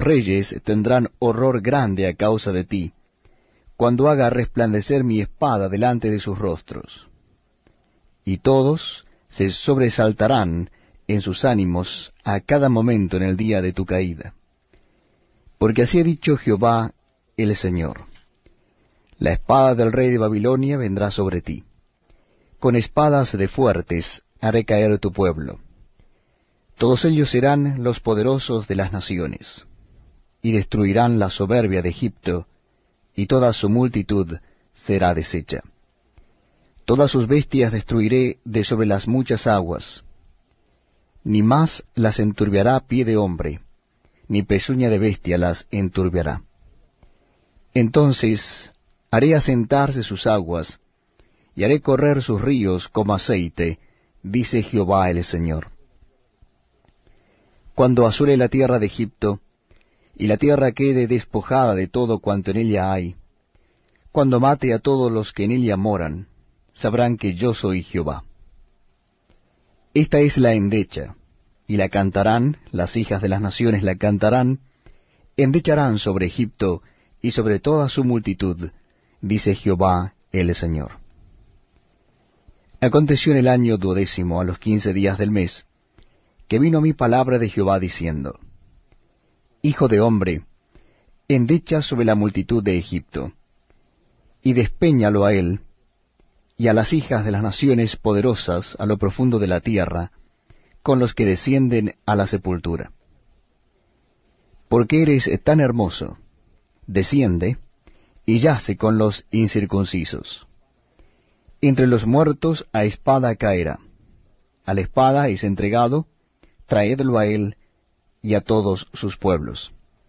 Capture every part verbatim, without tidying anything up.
reyes tendrán horror grande a causa de ti, cuando haga resplandecer mi espada delante de sus rostros. Y todos se sobresaltarán en sus ánimos a cada momento en el día de tu caída. Porque así ha dicho Jehová el Señor: la espada del rey de Babilonia vendrá sobre ti. Con espadas de fuertes haré caer tu pueblo. Todos ellos serán los poderosos de las naciones, y destruirán la soberbia de Egipto, y toda su multitud será deshecha. Todas sus bestias destruiré de sobre las muchas aguas. Ni más las enturbiará pie de hombre, ni pezuña de bestia las enturbiará. Entonces haré asentarse sus aguas, y haré correr sus ríos como aceite, dice Jehová el Señor. Cuando asole la tierra de Egipto, y la tierra quede despojada de todo cuanto en ella hay, cuando mate a todos los que en ella moran, sabrán que yo soy Jehová. Esta es la endecha, y la cantarán, las hijas de las naciones la cantarán, endecharán sobre Egipto y sobre toda su multitud, dice Jehová el Señor. Aconteció en el año duodécimo, a los quince días del mes, que vino a mí palabra de Jehová diciendo: Hijo de hombre, endecha sobre la multitud de Egipto, y despéñalo a él, y a las hijas de las naciones poderosas a lo profundo de la tierra, con los que descienden a la sepultura. Porque eres tan hermoso, desciende, y yace con los incircuncisos. Entre los muertos a espada caerá. A la espada es entregado, traedlo a él y a todos sus pueblos.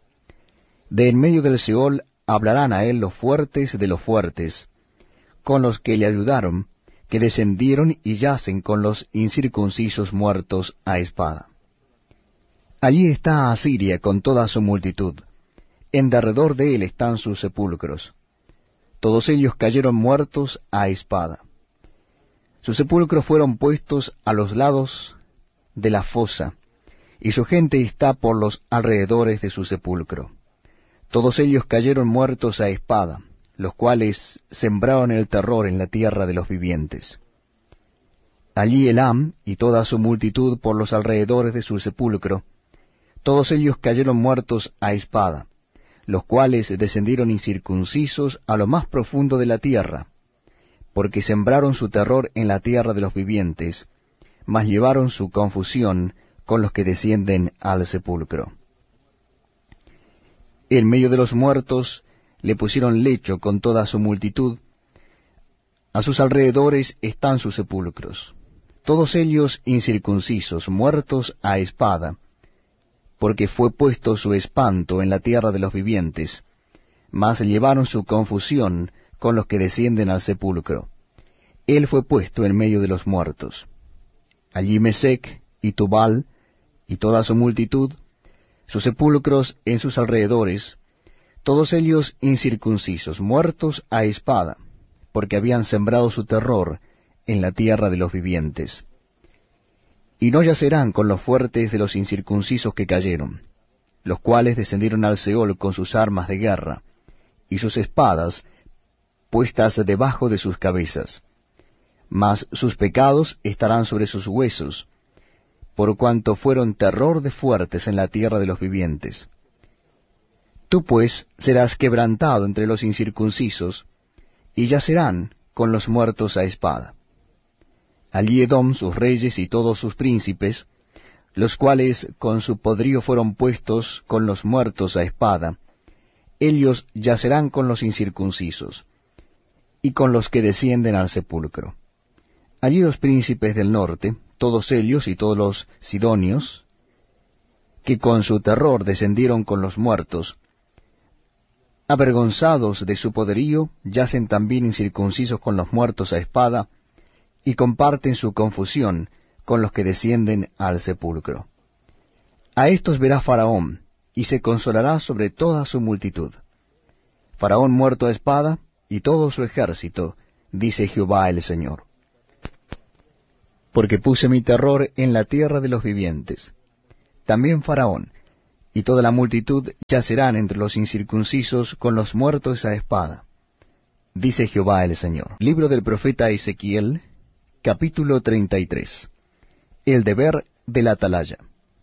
De en medio del Seol hablarán a él los fuertes de los fuertes, con los que le ayudaron, que descendieron y yacen con los incircuncisos muertos a espada. Allí está Asiria con toda su multitud, en derredor de él están sus sepulcros. Todos ellos cayeron muertos a espada. Sus sepulcros fueron puestos a los lados de la fosa, y su gente está por los alrededores de su sepulcro. Todos ellos cayeron muertos a espada, los cuales sembraron el terror en la tierra de los vivientes. Allí Elam y toda su multitud por los alrededores de su sepulcro, todos ellos cayeron muertos a espada, los cuales descendieron incircuncisos a lo más profundo de la tierra, porque sembraron su terror en la tierra de los vivientes, mas llevaron su confusión con los que descienden al sepulcro. En medio de los muertos le pusieron lecho con toda su multitud, a sus alrededores están sus sepulcros, todos ellos incircuncisos, muertos a espada, porque fue puesto su espanto en la tierra de los vivientes, mas llevaron su confusión con los que descienden al sepulcro. Él fue puesto en medio de los muertos. Allí Mesec y Tubal y toda su multitud, sus sepulcros en sus alrededores, todos ellos incircuncisos, muertos a espada, porque habían sembrado su terror en la tierra de los vivientes. Y no yacerán con los fuertes de los incircuncisos que cayeron, los cuales descendieron al Seol con sus armas de guerra, y sus espadas puestas debajo de sus cabezas. Mas sus pecados estarán sobre sus huesos, por cuanto fueron terror de fuertes en la tierra de los vivientes. Tú pues serás quebrantado entre los incircuncisos, y yacerán con los muertos a espada. Allí Edom, sus reyes y todos sus príncipes, los cuales con su poderío fueron puestos con los muertos a espada, ellos yacerán con los incircuncisos, y con los que descienden al sepulcro. Allí los príncipes del norte, todos ellos y todos los sidonios, que con su terror descendieron con los muertos, avergonzados de su poderío, yacen también incircuncisos con los muertos a espada, y comparten su confusión con los que descienden al sepulcro. A estos verá Faraón, y se consolará sobre toda su multitud. Faraón muerto a espada, y todo su ejército, dice Jehová el Señor. Porque puse mi terror en la tierra de los vivientes. También Faraón, y toda la multitud yacerán entre los incircuncisos con los muertos a espada. Dice Jehová el Señor. Libro del profeta Ezequiel, capítulo treinta y tres. El deber de la atalaya.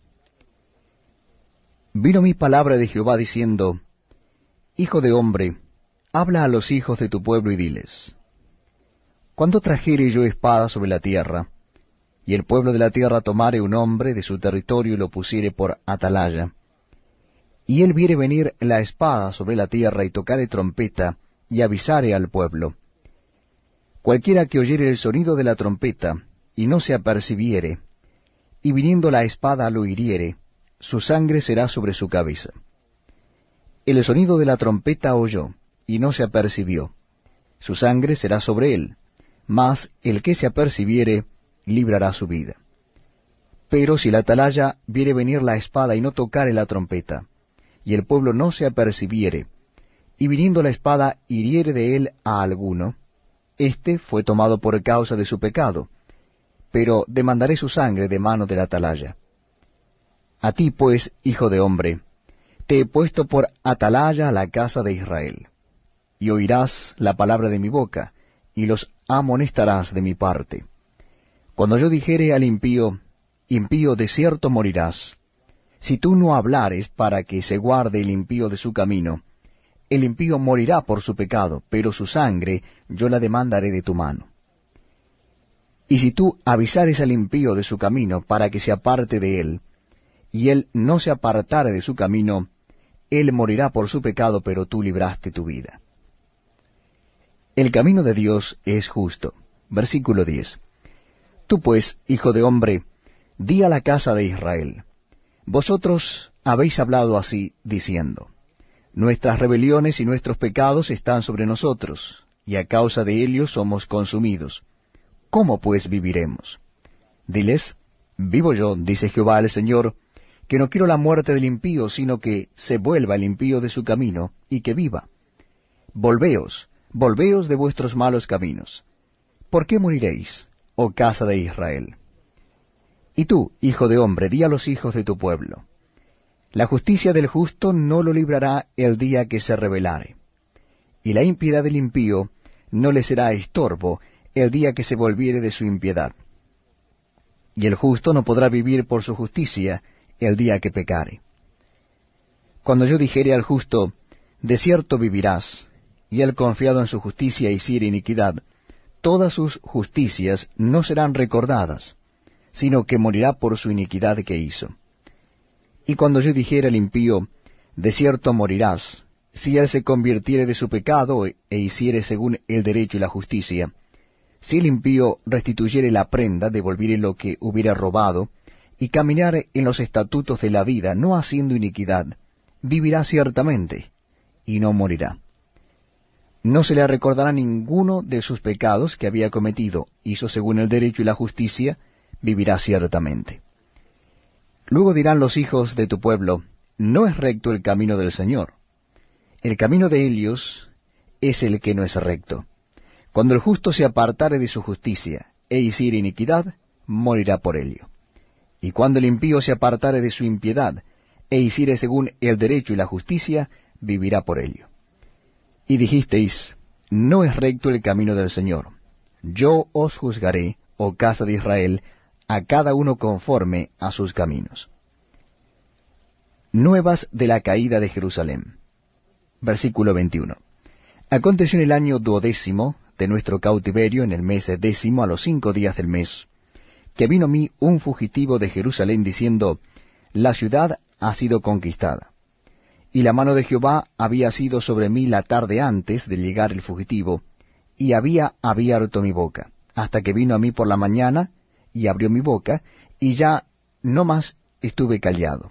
Vino mi palabra de Jehová diciendo, Hijo de hombre, habla a los hijos de tu pueblo y diles, cuando trajere yo espada sobre la tierra, y el pueblo de la tierra tomare un hombre de su territorio y lo pusiere por atalaya, y él viere venir la espada sobre la tierra y tocare trompeta, y avisare al pueblo. Cualquiera que oyere el sonido de la trompeta, y no se apercibiere, y viniendo la espada lo hiriere, su sangre será sobre su cabeza. El sonido de la trompeta oyó, y no se apercibió, su sangre será sobre él, mas el que se apercibiere, librará su vida. Pero si la atalaya viere venir la espada y no tocare la trompeta, y el pueblo no se apercibiere, y viniendo la espada hiriere de él a alguno, éste fue tomado por causa de su pecado, pero demandaré su sangre de mano de la atalaya. A ti pues, hijo de hombre, te he puesto por atalaya a la casa de Israel, y oirás la palabra de mi boca, y los amonestarás de mi parte. Cuando yo dijere al impío, impío de cierto morirás, si tú no hablares para que se guarde el impío de su camino, el impío morirá por su pecado, pero su sangre yo la demandaré de tu mano. Y si tú avisares al impío de su camino para que se aparte de él, y él no se apartare de su camino, él morirá por su pecado, pero tú libraste tu vida. El camino de Dios es justo. Versículo diez. Tú pues, hijo de hombre, di a la casa de Israel, vosotros habéis hablado así, diciendo, nuestras rebeliones y nuestros pecados están sobre nosotros, y a causa de ellos somos consumidos. ¿Cómo pues viviremos? Diles, vivo yo, dice Jehová el Señor, que no quiero la muerte del impío, sino que se vuelva el impío de su camino, y que viva. Volveos, volveos de vuestros malos caminos. ¿Por qué moriréis, oh casa de Israel? Y tú, hijo de hombre, di a los hijos de tu pueblo, la justicia del justo no lo librará el día que se rebelare, y la impiedad del impío no le será estorbo el día que se volviere de su impiedad. Y el justo no podrá vivir por su justicia el día que pecare. Cuando yo dijere al justo, de cierto vivirás, y él confiado en su justicia hiciere iniquidad, todas sus justicias no serán recordadas, sino que morirá por su iniquidad que hizo. Y cuando yo dijere al impío, de cierto morirás, si él se convirtiere de su pecado e hiciere según el derecho y la justicia, si el impío restituyere la prenda, devolviere lo que hubiera robado, y caminare en los estatutos de la vida, no haciendo iniquidad, vivirá ciertamente, y no morirá. No se le recordará ninguno de sus pecados que había cometido, hizo según el derecho y la justicia, vivirá ciertamente. Luego dirán los hijos de tu pueblo, no es recto el camino del Señor. El camino de ellos es el que no es recto. Cuando el justo se apartare de su justicia, e hiciere iniquidad, morirá por ello. Y cuando el impío se apartare de su impiedad, e hiciere según el derecho y la justicia, vivirá por ello. Y dijisteis, no es recto el camino del Señor. Yo os juzgaré, oh casa de Israel, a cada uno conforme a sus caminos. Nuevas de la caída de Jerusalén. Versículo veintiuno. Aconteció en el año duodécimo de nuestro cautiverio, en el mes décimo, a los cinco días del mes, que vino a mí un fugitivo de Jerusalén, diciendo, la ciudad ha sido conquistada. Y la mano de Jehová había sido sobre mí la tarde antes de llegar el fugitivo, y había abierto mi boca, hasta que vino a mí por la mañana, y abrió mi boca, y ya no más estuve callado.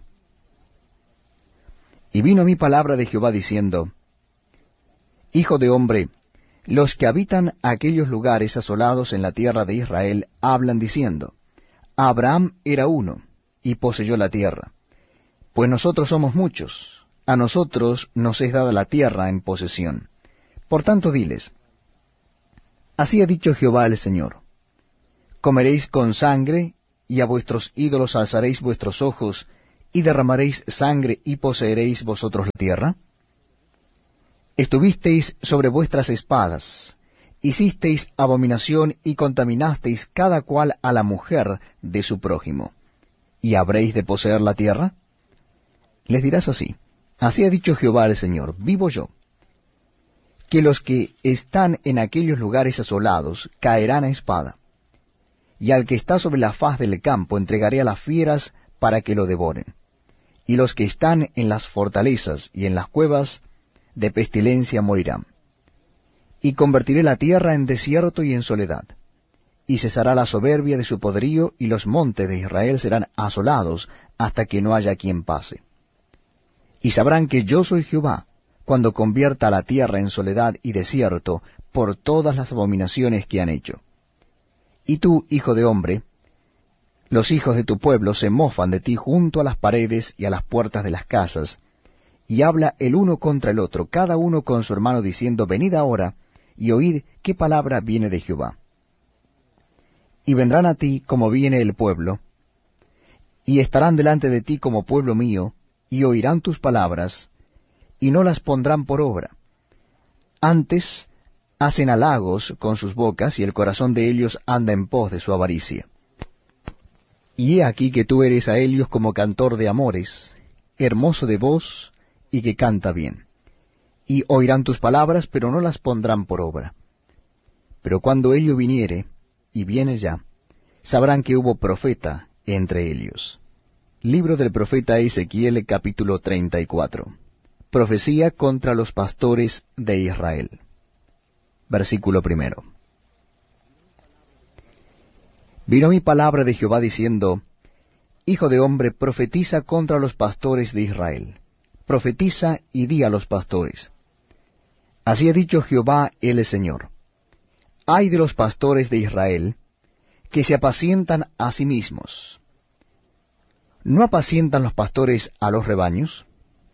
Y vino a mí palabra de Jehová diciendo, Hijo de hombre, los que habitan aquellos lugares asolados en la tierra de Israel hablan diciendo, Abraham era uno, y poseyó la tierra. Pues nosotros somos muchos, a nosotros nos es dada la tierra en posesión. Por tanto diles, así ha dicho Jehová el Señor, comeréis con sangre, y a vuestros ídolos alzaréis vuestros ojos, y derramaréis sangre y poseeréis vosotros la tierra? Estuvisteis sobre vuestras espadas, hicisteis abominación y contaminasteis cada cual a la mujer de su prójimo, ¿y habréis de poseer la tierra? Les dirás así: así ha dicho Jehová el Señor, vivo yo, que los que están en aquellos lugares asolados caerán a espada, y al que está sobre la faz del campo entregaré a las fieras para que lo devoren, y los que están en las fortalezas y en las cuevas de pestilencia morirán. Y convertiré la tierra en desierto y en soledad, y cesará la soberbia de su poderío, y los montes de Israel serán asolados hasta que no haya quien pase. Y sabrán que yo soy Jehová, cuando convierta la tierra en soledad y desierto por todas las abominaciones que han hecho. Y tú, hijo de hombre, los hijos de tu pueblo se mofan de ti junto a las paredes y a las puertas de las casas, y habla el uno contra el otro, cada uno con su hermano, diciendo: venid ahora, y oíd qué palabra viene de Jehová. Y vendrán a ti como viene el pueblo, y estarán delante de ti como pueblo mío, y oirán tus palabras, y no las pondrán por obra. Antes hacen halagos con sus bocas, y el corazón de ellos anda en pos de su avaricia. Y he aquí que tú eres a ellos como cantor de amores, hermoso de voz, y que canta bien. Y oirán tus palabras, pero no las pondrán por obra. Pero cuando ello viniere, y viene ya, sabrán que hubo profeta entre ellos. Libro del profeta Ezequiel, capítulo treinta y cuatro. Profecía contra los pastores de Israel. Versículo primero. Vino mi palabra de Jehová diciendo: Hijo de hombre, profetiza contra los pastores de Israel. Profetiza y di a los pastores: así ha dicho Jehová el Señor. Ay de los pastores de Israel, que se apacientan a sí mismos. ¿No apacientan los pastores a los rebaños?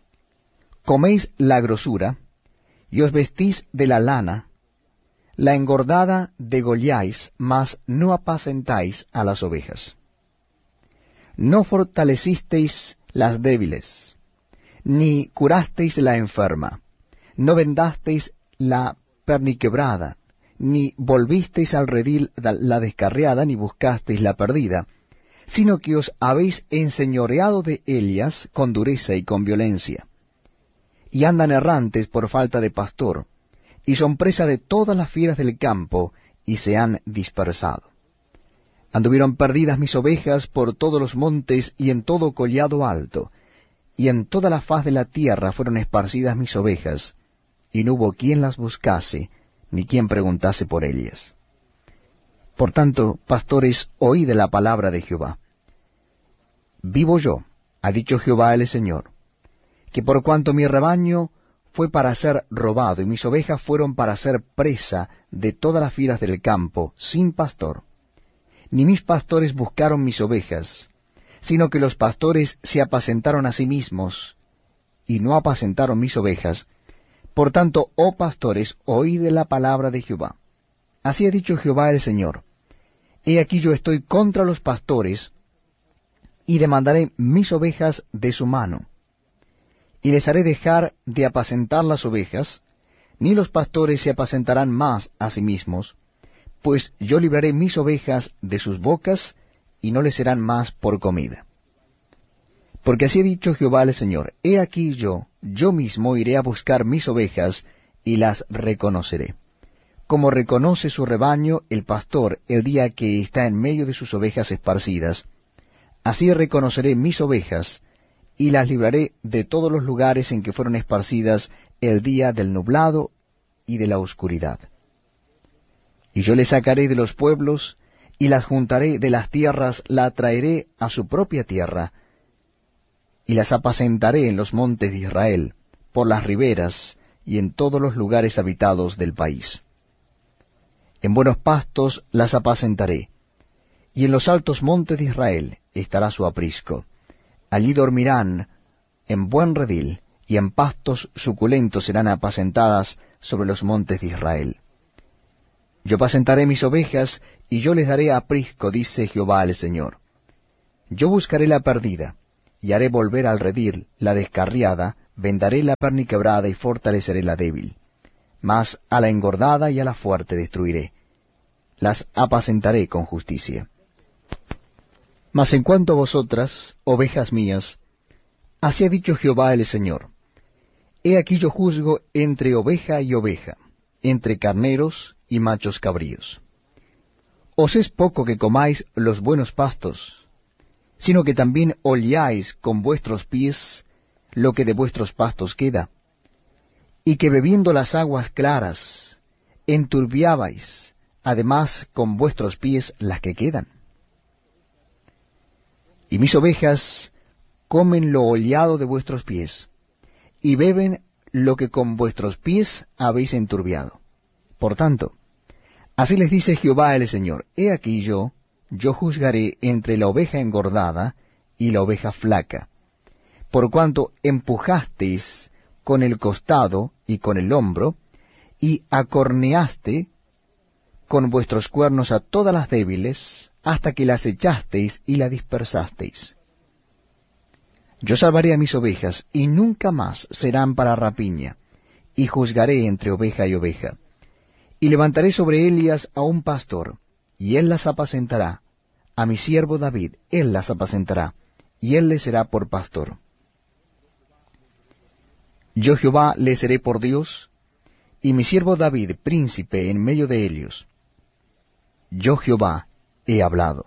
Coméis la grosura, y os vestís de la lana, la engordada degolláis, mas no apacentáis a las ovejas. No fortalecisteis las débiles, ni curasteis la enferma, no vendasteis la perniquebrada, ni volvisteis al redil la descarriada, ni buscasteis la perdida, sino que os habéis enseñoreado de ellas con dureza y con violencia. Y andan errantes por falta de pastor, y son presa de todas las fieras del campo, y se han dispersado. Anduvieron perdidas mis ovejas por todos los montes y en todo collado alto, y en toda la faz de la tierra fueron esparcidas mis ovejas, y no hubo quien las buscase, ni quien preguntase por ellas. Por tanto, pastores, oíd la palabra de Jehová. Vivo yo, ha dicho Jehová el Señor, que por cuanto mi rebaño fue para ser robado, y mis ovejas fueron para ser presa de todas las fieras del campo, sin pastor, ni mis pastores buscaron mis ovejas, sino que los pastores se apacentaron a sí mismos, y no apacentaron mis ovejas. Por tanto, oh pastores, oíd la palabra de Jehová. Así ha dicho Jehová el Señor: He aquí yo estoy contra los pastores, y demandaré mis ovejas de su mano, y les haré dejar de apacentar las ovejas, ni los pastores se apacentarán más a sí mismos, pues yo libraré mis ovejas de sus bocas, y no les serán más por comida. Porque así ha dicho Jehová el Señor: He aquí yo, yo mismo iré a buscar mis ovejas, y las reconoceré, como reconoce su rebaño el pastor el día que está en medio de sus ovejas esparcidas. Así reconoceré mis ovejas, y las libraré de todos los lugares en que fueron esparcidas el día del nublado y de la oscuridad. Y yo les sacaré de los pueblos, y las juntaré de las tierras, la traeré a su propia tierra, y las apacentaré en los montes de Israel, por las riberas, y en todos los lugares habitados del país. En buenos pastos las apacentaré, y en los altos montes de Israel estará su aprisco. Allí dormirán en buen redil, y en pastos suculentos serán apacentadas sobre los montes de Israel. Yo apacentaré mis ovejas, y yo les daré aprisco, dice Jehová el Señor. Yo buscaré la perdida, y haré volver al redil la descarriada, vendaré la perniquebrada y fortaleceré la débil. Mas a la engordada y a la fuerte destruiré, las apacentaré con justicia. Mas en cuanto a vosotras, ovejas mías, así ha dicho Jehová el Señor: He aquí yo juzgo entre oveja y oveja, entre carneros y machos cabríos. Os es poco que comáis los buenos pastos, sino que también holláis con vuestros pies lo que de vuestros pastos queda, y que bebiendo las aguas claras, enturbiabais, además con vuestros pies las que quedan. Y mis ovejas comen lo hollado de vuestros pies, y beben lo que con vuestros pies habéis enturbiado. Por tanto, así les dice Jehová el Señor: He aquí yo, yo juzgaré entre la oveja engordada y la oveja flaca, por cuanto empujasteis con el costado y con el hombro, y acorneaste con vuestros cuernos a todas las débiles, hasta que las echasteis y la dispersasteis. Yo salvaré a mis ovejas, y nunca más serán para rapiña, y juzgaré entre oveja y oveja. Y levantaré sobre ellas a un pastor, y él las apacentará. A mi siervo David, él las apacentará, y él les será por pastor. Yo Jehová les seré por Dios, y mi siervo David príncipe en medio de ellos. Yo Jehová he hablado.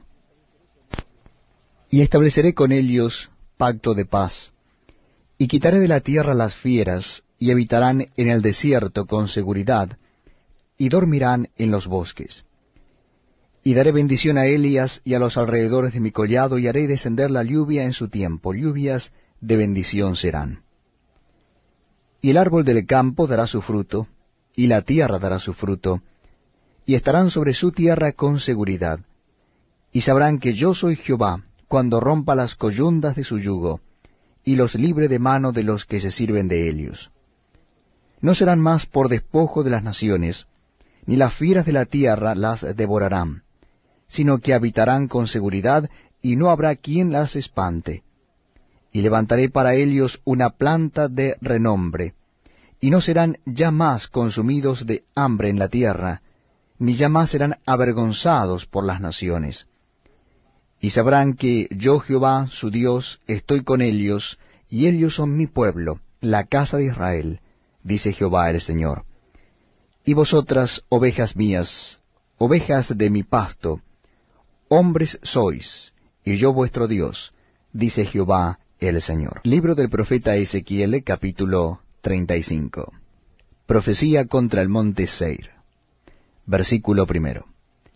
Y estableceré con ellos pacto de paz, y quitaré de la tierra las fieras, y habitarán en el desierto con seguridad, y dormirán en los bosques. Y daré bendición a Elias y a los alrededores de mi collado, y haré descender la lluvia en su tiempo, lluvias de bendición serán. Y el árbol del campo dará su fruto, y la tierra dará su fruto, y estarán sobre su tierra con seguridad. Y sabrán que yo soy Jehová, cuando rompa las coyundas de su yugo, y los libre de mano de los que se sirven de ellos. No serán más por despojo de las naciones, ni las fieras de la tierra las devorarán, sino que habitarán con seguridad, y no habrá quien las espante. Y levantaré para ellos una planta de renombre, y no serán ya más consumidos de hambre en la tierra, ni ya más serán avergonzados por las naciones. Y sabrán que yo Jehová, su Dios, estoy con ellos, y ellos son mi pueblo, la casa de Israel, dice Jehová el Señor. Y vosotras, ovejas mías, ovejas de mi pasto, hombres sois, y yo vuestro Dios, dice Jehová el Señor. Libro del profeta Ezequiel, capítulo treinta y cinco. Profecía contra el monte Seir. Versículo primero.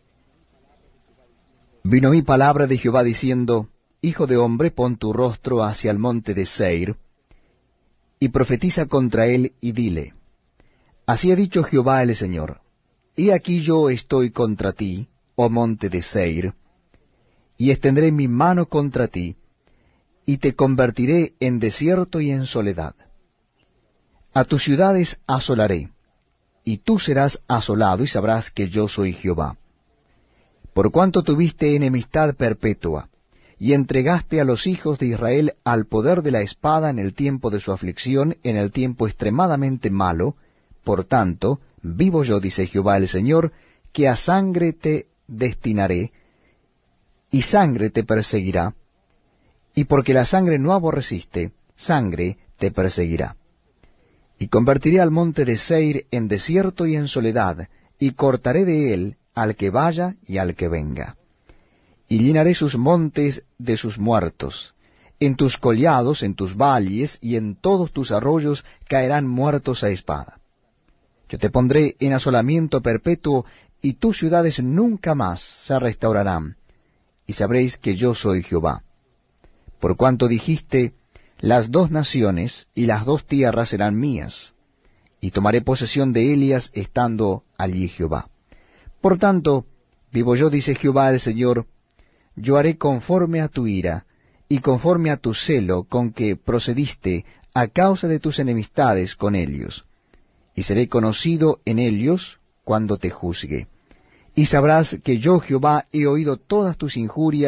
Vino mi palabra de Jehová diciendo: Hijo de hombre, pon tu rostro hacia el monte de Seir, y profetiza contra él, y dile: Así ha dicho Jehová el Señor: He aquí yo estoy contra ti, oh monte de Seir, y extenderé mi mano contra ti, y te convertiré en desierto y en soledad. A tus ciudades asolaré, y tú serás asolado, y sabrás que yo soy Jehová. Por cuanto tuviste enemistad perpetua, y entregaste a los hijos de Israel al poder de la espada en el tiempo de su aflicción, en el tiempo extremadamente malo, por tanto, vivo yo, dice Jehová el Señor, que a sangre te destinaré, y sangre te perseguirá, y porque la sangre no aborreciste, sangre te perseguirá. Y convertiré al monte de Seir en desierto y en soledad, y cortaré de él al que vaya y al que venga. Y llenaré sus montes de sus muertos. En tus collados, en tus valles y en todos tus arroyos caerán muertos a espada. Yo te pondré en asolamiento perpetuo, y tus ciudades nunca más se restaurarán, y sabréis que yo soy Jehová. Por cuanto dijiste: Las dos naciones y las dos tierras serán mías, y tomaré posesión de ellas estando allí Jehová. Por tanto, vivo yo, dice Jehová el Señor, yo haré conforme a tu ira, y conforme a tu celo con que procediste a causa de tus enemistades con ellos, y seré conocido en ellos cuando te juzgue. Y sabrás que yo Jehová he oído todas tus injurias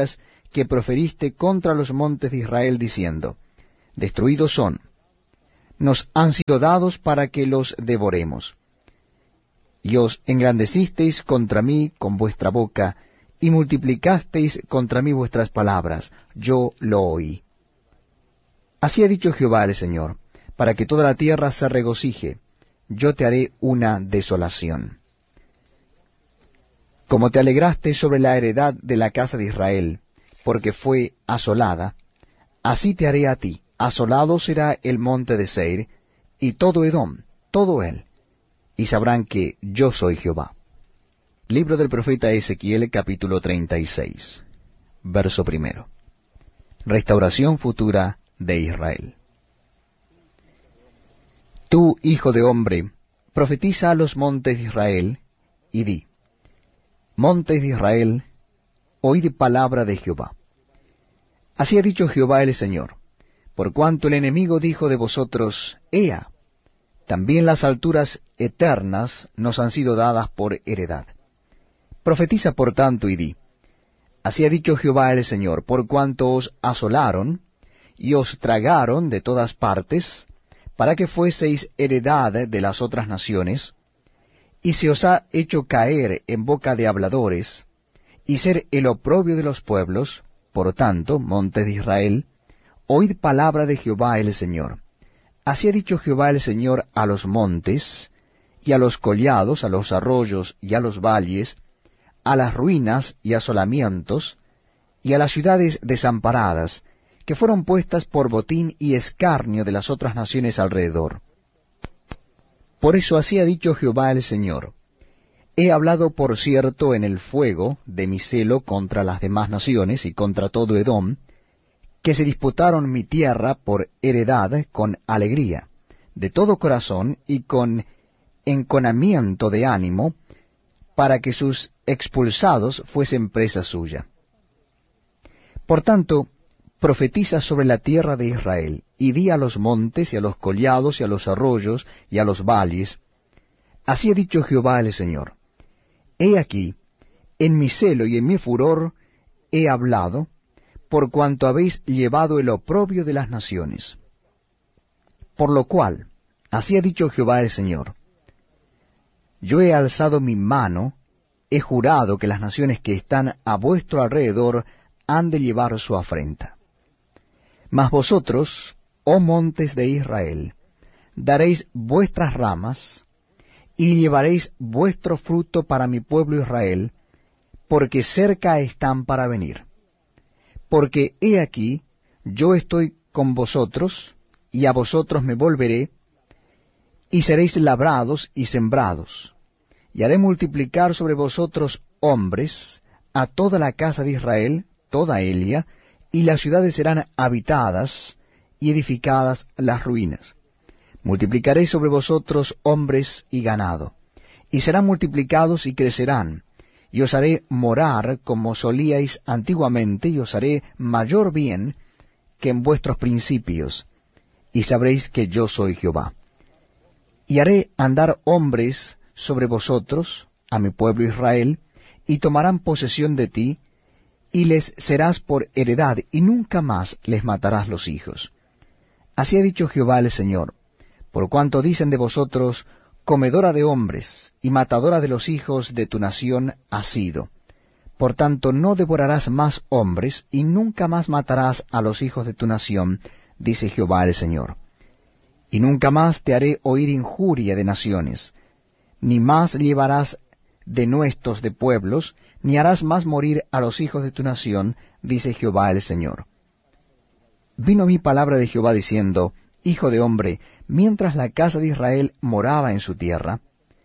que proferiste contra los montes de Israel, diciendo, destruidos son, nos han sido dados para que los devoremos. Y os engrandecisteis contra mí con vuestra boca, y multiplicasteis contra mí vuestras palabras, yo lo oí. Así ha dicho Jehová el Señor, para que toda la tierra se regocije, yo te haré una desolación. Como te alegraste sobre la heredad de la casa de Israel, porque fue asolada, así te haré a ti. Asolado será el monte de Seir, y todo Edom, todo él, y sabrán que yo soy Jehová. Libro del profeta Ezequiel, capítulo treinta y seis, verso primero. Restauración futura de Israel. Tú, hijo de hombre, profetiza a los montes de Israel, y di, montes de Israel, oíd palabra de Jehová. Así ha dicho Jehová el Señor, por cuanto el enemigo dijo de vosotros, Ea, también las alturas eternas nos han sido dadas por heredad. Profetiza por tanto y di, así ha dicho Jehová el Señor, por cuanto os asolaron y os tragaron de todas partes, para que fueseis heredad de las otras naciones, y se os ha hecho caer en boca de habladores, y ser el oprobio de los pueblos, por tanto, montes de Israel, oíd palabra de Jehová el Señor. Así ha dicho Jehová el Señor a los montes, y a los collados, a los arroyos y a los valles, a las ruinas y asolamientos, y a las ciudades desamparadas, que fueron puestas por botín y escarnio de las otras naciones alrededor. Por eso así ha dicho Jehová el Señor, he hablado por cierto en el fuego de mi celo contra las demás naciones y contra todo Edom, que se disputaron mi tierra por heredad con alegría, de todo corazón y con enconamiento de ánimo, para que sus expulsados fuesen presa suya. Por tanto, profetiza sobre la tierra de Israel, y di a los montes, y a los collados, y a los arroyos, y a los valles, así ha dicho Jehová el Señor, he aquí, en mi celo y en mi furor he hablado, por cuanto habéis llevado el oprobio de las naciones. Por lo cual, así ha dicho Jehová el Señor, yo he alzado mi mano, he jurado que las naciones que están a vuestro alrededor han de llevar su afrenta. Mas vosotros, oh montes de Israel, daréis vuestras ramas, y llevaréis vuestro fruto para mi pueblo Israel, porque cerca están para venir. Porque he aquí, yo estoy con vosotros, y a vosotros me volveré, y seréis labrados y sembrados, y haré multiplicar sobre vosotros hombres, a toda la casa de Israel, toda Elia, y las ciudades serán habitadas, y edificadas las ruinas. Multiplicaré sobre vosotros hombres y ganado, y serán multiplicados y crecerán, y os haré morar como solíais antiguamente, y os haré mayor bien que en vuestros principios, y sabréis que yo soy Jehová. Y haré andar hombres sobre vosotros, a mi pueblo Israel, y tomarán posesión de ti, y les serás por heredad, y nunca más les matarás los hijos. Así ha dicho Jehová el Señor, por cuanto dicen de vosotros, comedora de hombres y matadora de los hijos de tu nación has sido. Por tanto, no devorarás más hombres, y nunca más matarás a los hijos de tu nación, dice Jehová el Señor. Y nunca más te haré oír injuria de naciones, ni más llevarás denuestos de pueblos, ni harás más morir a los hijos de tu nación, dice Jehová el Señor. Vino mi palabra de Jehová diciendo, Hijo de hombre, mientras la casa de Israel moraba en su tierra,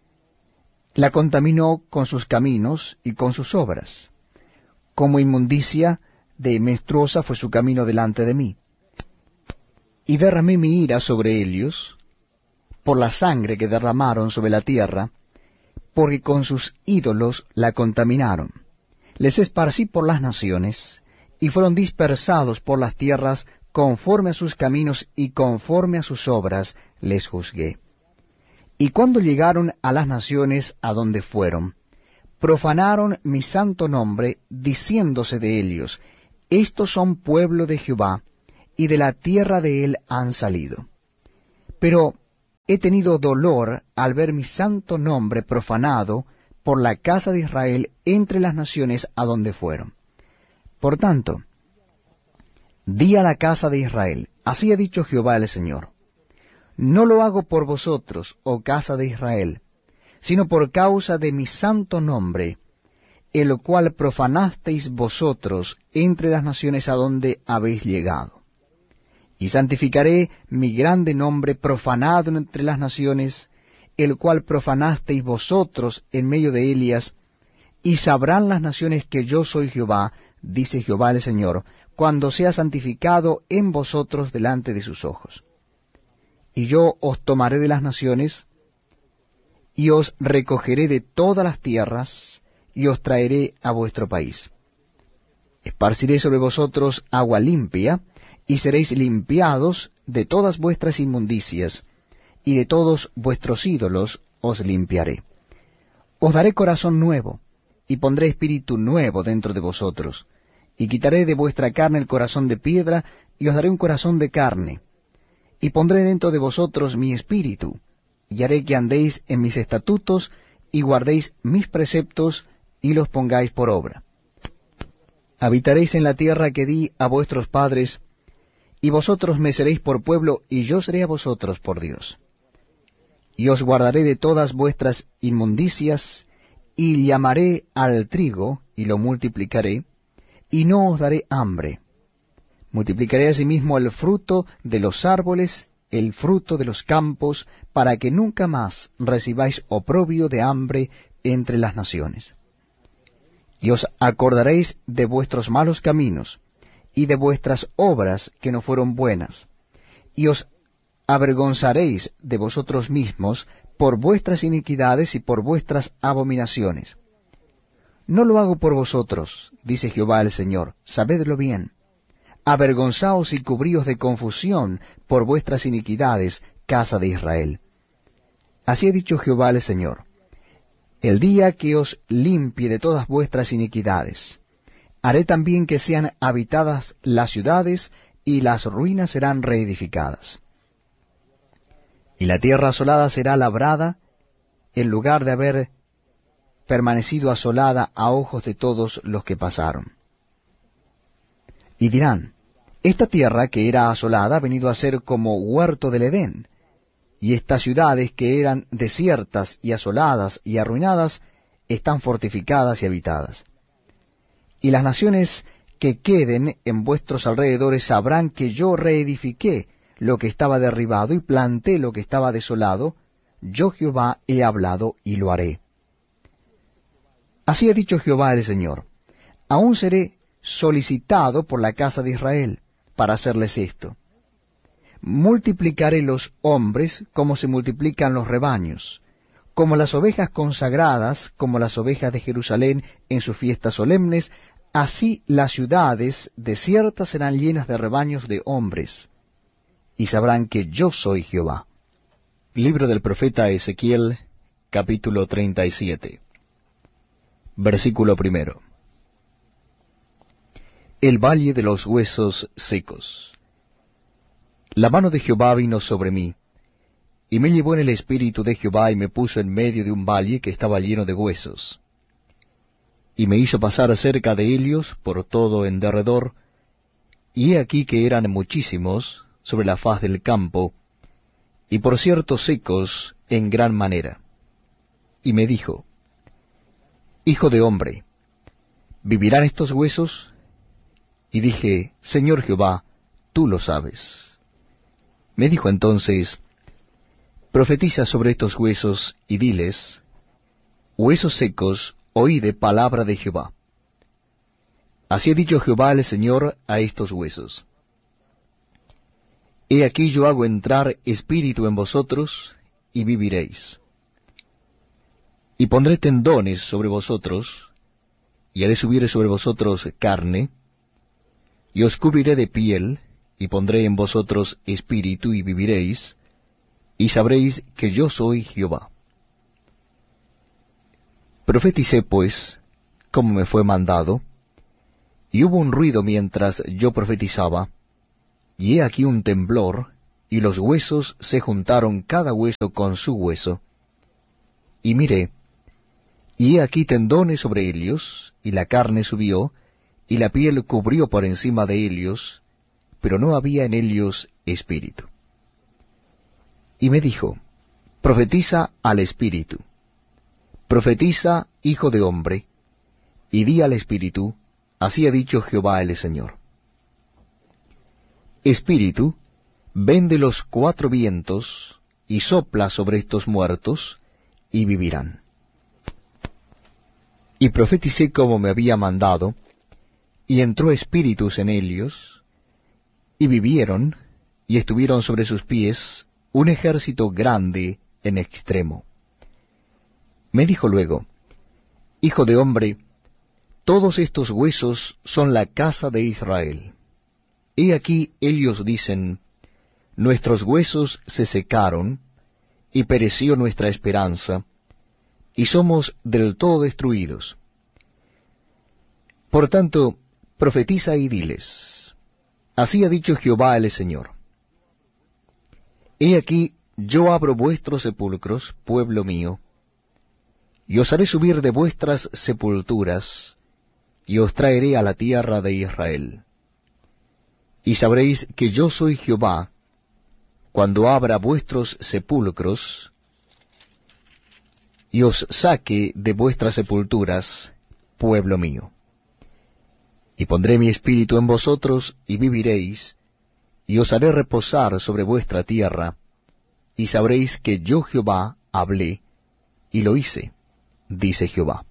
la contaminó con sus caminos y con sus obras. Como inmundicia de menstruosa fue su camino delante de mí. Y derramé mi ira sobre ellos, por la sangre que derramaron sobre la tierra, porque con sus ídolos la contaminaron. Les esparcí por las naciones, y fueron dispersados por las tierras, conforme a sus caminos y conforme a sus obras les juzgué. Y cuando llegaron a las naciones a donde fueron, profanaron mi santo nombre, diciéndose de ellos, estos son pueblo de Jehová, y de la tierra de él han salido. Pero he tenido dolor al ver mi santo nombre profanado por la casa de Israel entre las naciones a donde fueron. Por tanto, di a la casa de Israel, así ha dicho Jehová el Señor, no lo hago por vosotros, oh casa de Israel, sino por causa de mi santo nombre, el cual profanasteis vosotros entre las naciones a donde habéis llegado. Y santificaré mi grande nombre profanado entre las naciones, el cual profanasteis vosotros en medio de ellas, y sabrán las naciones que yo soy Jehová, dice Jehová el Señor, cuando sea santificado en vosotros delante de sus ojos. Y yo os tomaré de las naciones, y os recogeré de todas las tierras, y os traeré a vuestro país. Esparciré sobre vosotros agua limpia, y seréis limpiados de todas vuestras inmundicias, y de todos vuestros ídolos os limpiaré. Os daré corazón nuevo, y pondré espíritu nuevo dentro de vosotros, y quitaré de vuestra carne el corazón de piedra, y os daré un corazón de carne, y pondré dentro de vosotros mi espíritu, y haré que andéis en mis estatutos, y guardéis mis preceptos, y los pongáis por obra. Habitaréis en la tierra que di a vuestros padres, y vosotros me seréis por pueblo, y yo seré a vosotros por Dios. Y os guardaré de todas vuestras inmundicias, y llamaré al trigo, y lo multiplicaré, y no os daré hambre. Multiplicaré asimismo el fruto de los árboles, el fruto de los campos, para que nunca más recibáis oprobio de hambre entre las naciones. Y os acordaréis de vuestros malos caminos, y de vuestras obras que no fueron buenas, y os avergonzaréis de vosotros mismos por vuestras iniquidades y por vuestras abominaciones. No lo hago por vosotros, dice Jehová el Señor, sabedlo bien. Avergonzaos y cubríos de confusión por vuestras iniquidades, casa de Israel. Así ha dicho Jehová el Señor, el día que os limpie de todas vuestras iniquidades, haré también que sean habitadas las ciudades, y las ruinas serán reedificadas. Y la tierra asolada será labrada, en lugar de haber permanecido asolada a ojos de todos los que pasaron. Y dirán, esta tierra que era asolada ha venido a ser como huerto del Edén, y estas ciudades que eran desiertas y asoladas y arruinadas, están fortificadas y habitadas. Y las naciones que queden en vuestros alrededores sabrán que yo reedifiqué lo que estaba derribado y planté lo que estaba desolado, yo Jehová he hablado y lo haré. Así ha dicho Jehová el Señor, aún seré solicitado por la casa de Israel para hacerles esto. Multiplicaré los hombres como se multiplican los rebaños, como las ovejas consagradas, como las ovejas de Jerusalén en sus fiestas solemnes, así las ciudades desiertas serán llenas de rebaños de hombres, y sabrán que yo soy Jehová. Libro del profeta Ezequiel, capítulo treinta y siete. Versículo primero. El valle de los huesos secos. La mano de Jehová vino sobre mí, y me llevó en el espíritu de Jehová, y me puso en medio de un valle que estaba lleno de huesos. Y me hizo pasar cerca de ellos por todo en derredor, y he aquí que eran muchísimos sobre la faz del campo, y por cierto secos en gran manera. Y me dijo, Hijo de hombre, ¿vivirán estos huesos? Y dije, Señor Jehová, tú lo sabes. Me dijo entonces, Profetiza sobre estos huesos, y diles, Huesos secos, oíde palabra de Jehová. Así ha dicho Jehová el Señor a estos huesos. He aquí yo hago entrar espíritu en vosotros, y viviréis. Y pondré tendones sobre vosotros, y haré subir sobre vosotros carne, y os cubriré de piel, y pondré en vosotros espíritu, y viviréis, y sabréis que yo soy Jehová. Profeticé pues, como me fue mandado, Y hubo un ruido mientras yo profetizaba, y he aquí un temblor, y los huesos se juntaron cada hueso con su hueso. Y miré, y he aquí tendones sobre ellos, y la carne subió, y la piel cubrió por encima de ellos, pero no había en ellos espíritu. Y me dijo, profetiza al espíritu, profetiza, hijo de hombre, y di al espíritu, así ha dicho Jehová el Señor. Espíritu, ven de los cuatro vientos, y sopla sobre estos muertos, y vivirán. Y profeticé como me había mandado, y entró espíritus en ellos, y vivieron, y estuvieron sobre sus pies, un ejército grande en extremo. Me dijo luego, hijo de hombre, todos estos huesos son la casa de Israel. He aquí ellos dicen, nuestros huesos se secaron, y pereció nuestra esperanza, y somos del todo destruidos. Por tanto, profetiza y diles, así ha dicho Jehová el Señor. He aquí, yo abro vuestros sepulcros, pueblo mío, y os haré subir de vuestras sepulturas, y os traeré a la tierra de Israel. Y sabréis que yo soy Jehová, cuando abra vuestros sepulcros, y os saque de vuestras sepulturas, pueblo mío. Y pondré mi espíritu en vosotros, y viviréis, y os haré reposar sobre vuestra tierra, y sabréis que yo Jehová hablé, y lo hice, dice Jehová.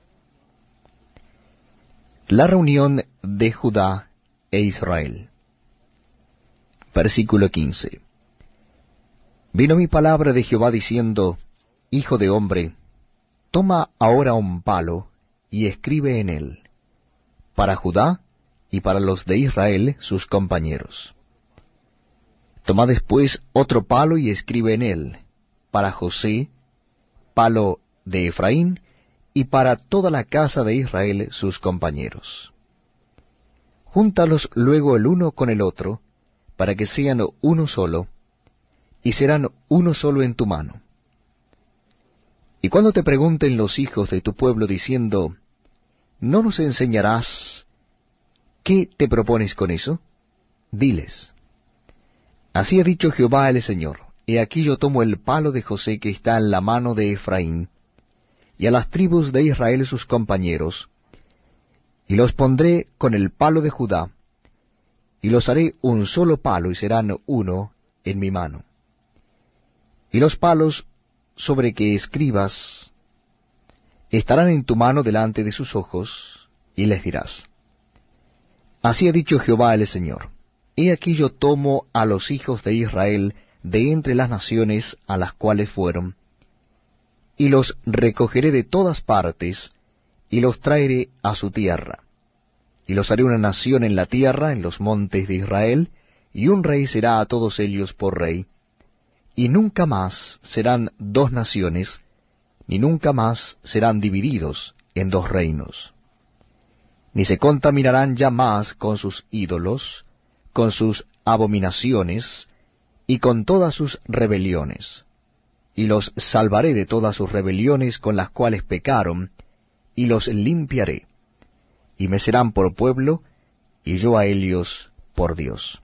La reunión de Judá e Israel. Versículo quince. Vino mi palabra de Jehová diciendo, hijo de hombre, toma ahora un palo, y escribe en él, para Judá y para los de Israel sus compañeros. Toma después otro palo y escribe en él, para José, palo de Efraín, y para toda la casa de Israel sus compañeros. Júntalos luego el uno con el otro, para que sean uno solo, y serán uno solo en tu mano. Y cuando te pregunten los hijos de tu pueblo diciendo, ¿no nos enseñarás qué te propones con eso? Diles, así ha dicho Jehová el Señor, he aquí yo tomo el palo de José que está en la mano de Efraín, y a las tribus de Israel sus compañeros, y los pondré con el palo de Judá, y los haré un solo palo, y serán uno en mi mano. Y los palos sobre que escribas estarán en tu mano delante de sus ojos, y les dirás, así ha dicho Jehová el Señor, he aquí yo tomo a los hijos de Israel de entre las naciones a las cuales fueron, y los recogeré de todas partes, y los traeré a su tierra, y los haré una nación en la tierra, en los montes de Israel, y un rey será a todos ellos por rey, y nunca más serán dos naciones, ni nunca más serán divididos en dos reinos. Ni se contaminarán ya más con sus ídolos, con sus abominaciones, y con todas sus rebeliones. Y los salvaré de todas sus rebeliones con las cuales pecaron, y los limpiaré, y me serán por pueblo, y yo a ellos por Dios.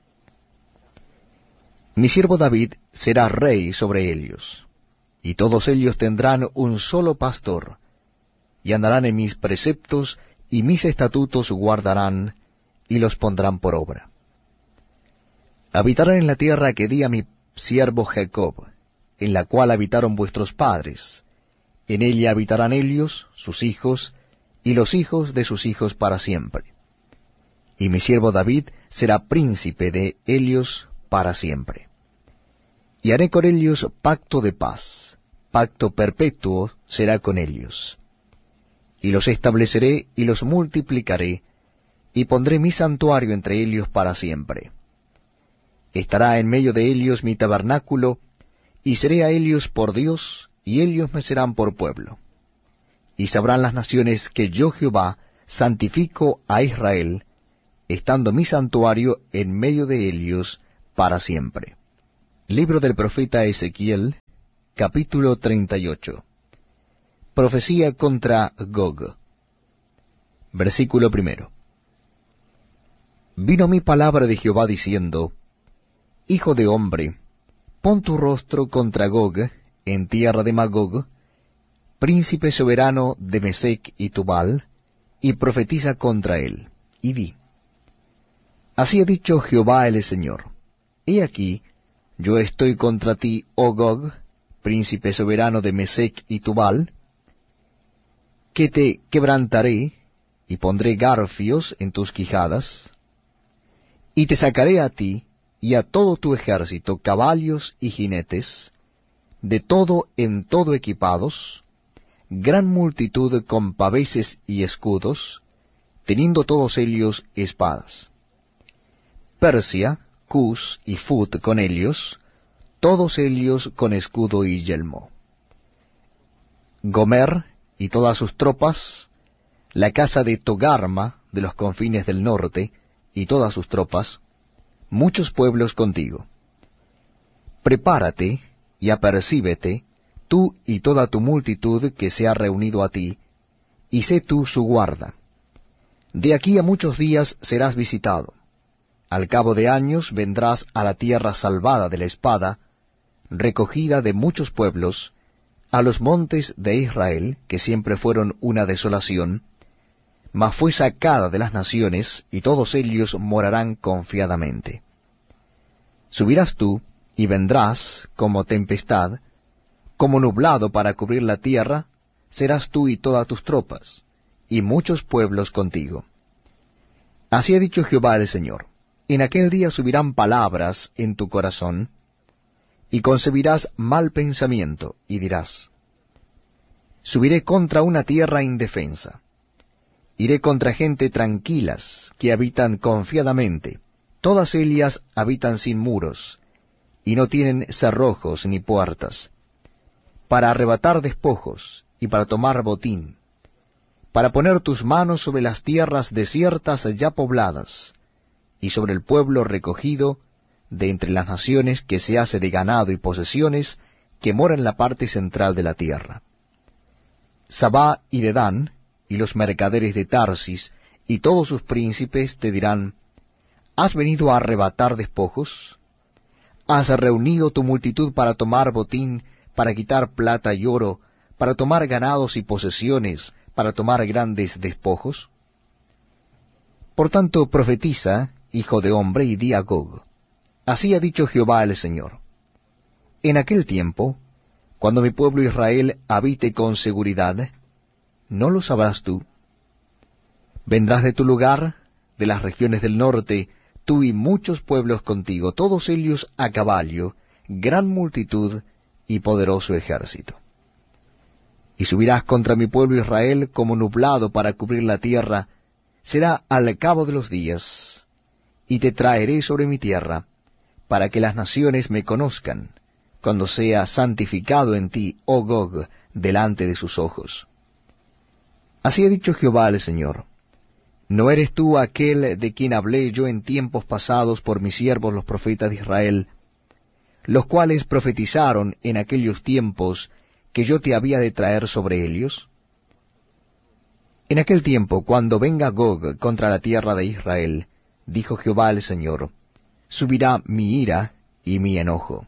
Mi siervo David será rey sobre ellos, y todos ellos tendrán un solo pastor, y andarán en mis preceptos, y mis estatutos guardarán, y los pondrán por obra. Habitarán en la tierra que di a mi siervo Jacob, en la cual habitaron vuestros padres. En ella habitarán ellos, sus hijos, y los hijos de sus hijos para siempre. Y mi siervo David será príncipe de ellos para siempre. Y haré con ellos pacto de paz, pacto perpetuo será con ellos. Y los estableceré y los multiplicaré, y pondré mi santuario entre ellos para siempre. Estará en medio de ellos mi tabernáculo, y seré a ellos por Dios, y ellos me serán por pueblo. Y sabrán las naciones que yo Jehová santifico a Israel, estando mi santuario en medio de ellos para siempre. Libro del profeta Ezequiel, capítulo treinta y ocho. Profecía contra Gog. Versículo primero. Vino mi palabra de Jehová diciendo, Hijo de hombre, pon tu rostro contra Gog, en tierra de Magog, príncipe soberano de Mesec y Tubal, y profetiza contra él, y di, Así ha dicho Jehová el Señor, he aquí, yo estoy contra ti, oh Gog, príncipe soberano de Mesec y Tubal, que te quebrantaré, y pondré garfios en tus quijadas, y te sacaré a ti, y a todo tu ejército, caballos y jinetes, de todo en todo equipados, gran multitud con paveses y escudos, teniendo todos ellos espadas. Persia, Cus y Fut con ellos, todos ellos con escudo y yelmo. Gomer y todas sus tropas, la casa de Togarma de los confines del norte, y todas sus tropas, muchos pueblos contigo. Prepárate y apercíbete, tú y toda tu multitud que se ha reunido a ti, y sé tú su guarda. De aquí a muchos días serás visitado. Al cabo de años vendrás a la tierra salvada de la espada, recogida de muchos pueblos, a los montes de Israel, que siempre fueron una desolación, mas fue sacada de las naciones, y todos ellos morarán confiadamente. Subirás tú, y vendrás como tempestad, como nublado para cubrir la tierra, serás tú y todas tus tropas, y muchos pueblos contigo. Así ha dicho Jehová el Señor, en aquel día subirán palabras en tu corazón, y concebirás mal pensamiento, y dirás, subiré contra una tierra indefensa. Iré contra gente tranquilas, que habitan confiadamente, todas ellas habitan sin muros, y no tienen cerrojos ni puertas, para arrebatar despojos, y para tomar botín, para poner tus manos sobre las tierras desiertas ya pobladas, y sobre el pueblo recogido de entre las naciones que se hace de ganado y posesiones, que mora en la parte central de la tierra. Sabá y Dedán, y los mercaderes de Tarsis, y todos sus príncipes te dirán, ¿has venido a arrebatar despojos? ¿Has reunido tu multitud para tomar botín, para quitar plata y oro, para tomar ganados y posesiones, para tomar grandes despojos? Por tanto, profetiza, hijo de hombre, y di a Gog, así ha dicho Jehová el Señor. En aquel tiempo, cuando mi pueblo Israel habite con seguridad, ¿no lo sabrás tú? Vendrás de tu lugar, de las regiones del norte, tú y muchos pueblos contigo, todos ellos a caballo, gran multitud y poderoso ejército. Y subirás contra mi pueblo Israel como nublado para cubrir la tierra, será al cabo de los días, y te traeré sobre mi tierra, para que las naciones me conozcan, cuando sea santificado en ti, oh Gog, delante de sus ojos. Así ha dicho Jehová el Señor, ¿no eres tú aquel de quien hablé yo en tiempos pasados por mis siervos los profetas de Israel, los cuales profetizaron en aquellos tiempos que yo te había de traer sobre ellos? En aquel tiempo, cuando venga Gog contra la tierra de Israel, dijo Jehová el Señor, subirá mi ira y mi enojo.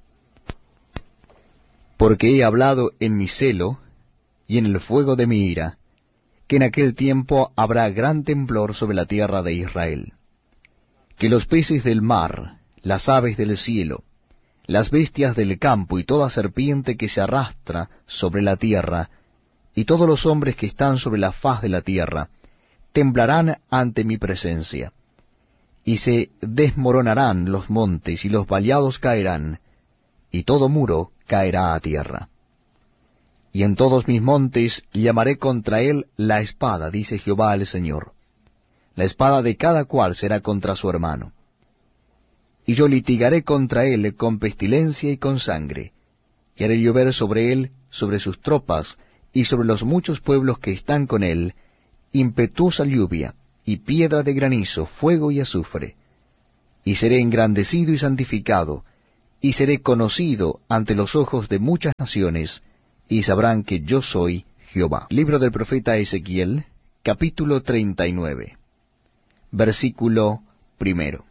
Porque he hablado en mi celo y en el fuego de mi ira, que en aquel tiempo habrá gran temblor sobre la tierra de Israel, que los peces del mar, las aves del cielo, las bestias del campo y toda serpiente que se arrastra sobre la tierra, y todos los hombres que están sobre la faz de la tierra, temblarán ante mi presencia, y se desmoronarán los montes y los vallados caerán, y todo muro caerá a tierra. Y en todos mis montes llamaré contra él la espada, dice Jehová el Señor. La espada de cada cual será contra su hermano. Y yo litigaré contra él con pestilencia y con sangre, y haré llover sobre él, sobre sus tropas, y sobre los muchos pueblos que están con él, impetuosa lluvia, y piedra de granizo, fuego y azufre. Y seré engrandecido y santificado, y seré conocido ante los ojos de muchas naciones, y sabrán que yo soy Jehová. Libro del profeta Ezequiel, capítulo treinta y nueve, versículo primero.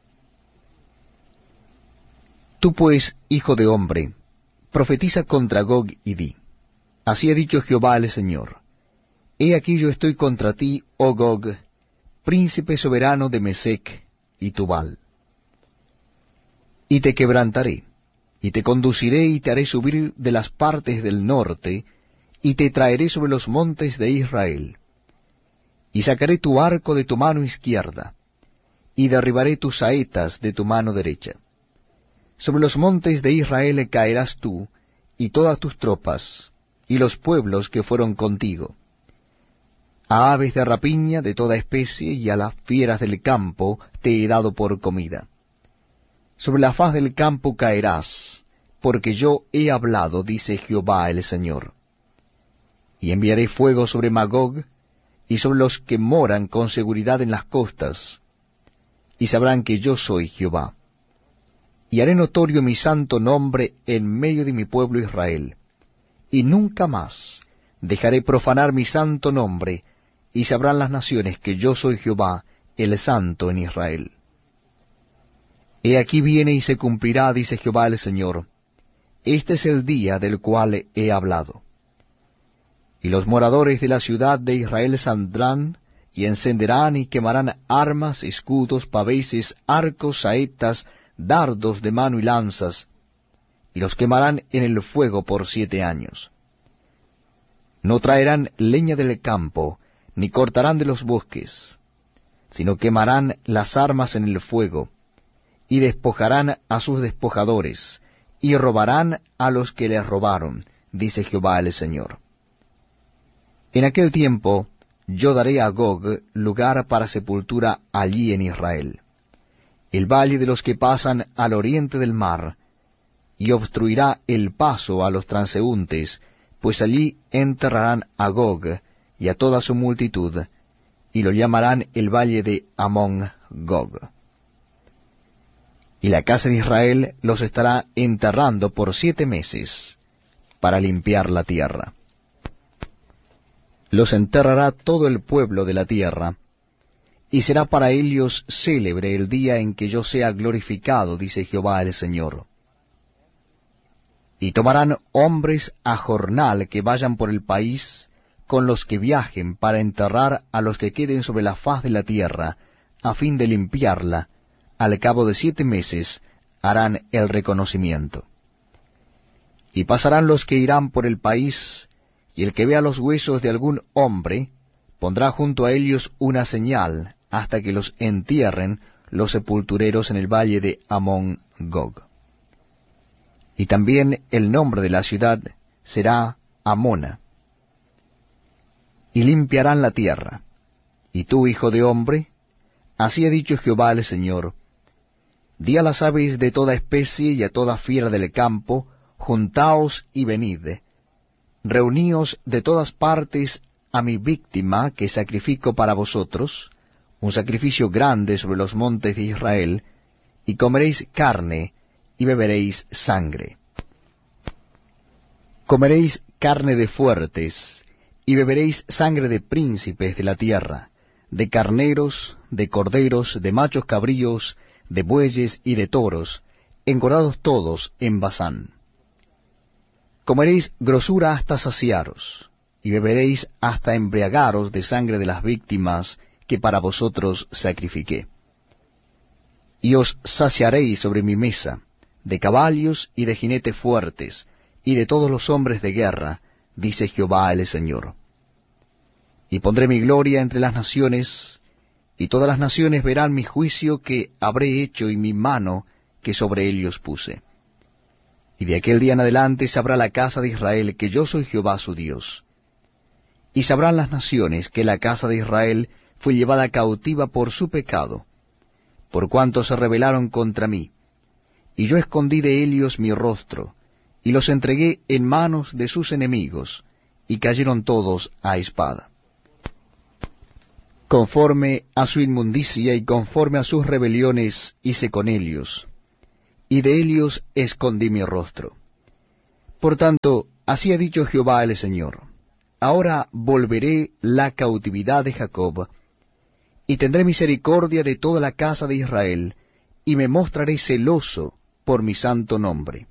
Tú pues, hijo de hombre, profetiza contra Gog y di, así ha dicho Jehová el Señor, he aquí yo estoy contra ti, oh Gog, príncipe soberano de Mesec y Tubal. Y te quebrantaré, y te conduciré y te haré subir de las partes del norte, y te traeré sobre los montes de Israel. Y sacaré tu arco de tu mano izquierda, y derribaré tus saetas de tu mano derecha. Sobre los montes de Israel caerás tú, y todas tus tropas, y los pueblos que fueron contigo. A aves de rapiña de toda especie y a las fieras del campo te he dado por comida. Sobre la faz del campo caerás, porque yo he hablado, dice Jehová el Señor. Y enviaré fuego sobre Magog, y sobre los que moran con seguridad en las costas, y sabrán que yo soy Jehová. Y haré notorio mi santo nombre en medio de mi pueblo Israel, y nunca más dejaré profanar mi santo nombre, y sabrán las naciones que yo soy Jehová, el santo en Israel. He aquí viene y se cumplirá, dice Jehová el Señor, este es el día del cual he hablado. Y los moradores de la ciudad de Israel saldrán, y encenderán y quemarán armas, escudos, paveses, arcos, saetas, dardos de mano y lanzas, y los quemarán en el fuego por siete años. No traerán leña del campo, ni cortarán de los bosques, sino quemarán las armas en el fuego, y despojarán a sus despojadores, y robarán a los que les robaron, dice Jehová el Señor. En aquel tiempo yo daré a Gog lugar para sepultura allí en Israel, el valle de los que pasan al oriente del mar, y obstruirá el paso a los transeúntes, pues allí enterrarán a Gog y a toda su multitud, y lo llamarán el valle de Amón Gog. Y la casa de Israel los estará enterrando por siete meses, para limpiar la tierra. Los enterrará todo el pueblo de la tierra, y será para ellos célebre el día en que yo sea glorificado, dice Jehová el Señor. Y tomarán hombres a jornal que vayan por el país, con los que viajen para enterrar a los que queden sobre la faz de la tierra, a fin de limpiarla. Al cabo de siete meses harán el reconocimiento. Y pasarán los que irán por el país, y el que vea los huesos de algún hombre, pondrá junto a ellos una señal, hasta que los entierren los sepultureros en el valle de Amón Gog. Y también el nombre de la ciudad será Amona. Y limpiarán la tierra. Y tú, hijo de hombre, así ha dicho Jehová el Señor, di a las aves de toda especie y a toda fiera del campo, juntaos y venid, reuníos de todas partes a mi víctima que sacrifico para vosotros, un sacrificio grande sobre los montes de Israel, y comeréis carne, y beberéis sangre. Comeréis carne de fuertes, y beberéis sangre de príncipes de la tierra, de carneros, de corderos, de machos cabríos, de bueyes y de toros, engordados todos en Basán. Comeréis grosura hasta saciaros, y beberéis hasta embriagaros de sangre de las víctimas que para vosotros sacrifiqué. Y os saciaréis sobre mi mesa, de caballos y de jinetes fuertes, y de todos los hombres de guerra, dice Jehová el Señor. Y pondré mi gloria entre las naciones, y todas las naciones verán mi juicio que habré hecho y mi mano que sobre ellos puse. Y de aquel día en adelante sabrá la casa de Israel que yo soy Jehová su Dios. Y sabrán las naciones que la casa de Israel fue llevada cautiva por su pecado, por cuanto se rebelaron contra mí. Y yo escondí de ellos mi rostro, y los entregué en manos de sus enemigos, y cayeron todos a espada. Conforme a su inmundicia y conforme a sus rebeliones hice con ellos, y de ellos escondí mi rostro. Por tanto, así ha dicho Jehová el Señor: ahora volveré la cautividad de Jacob, y tendré misericordia de toda la casa de Israel, y me mostraré celoso por mi santo nombre.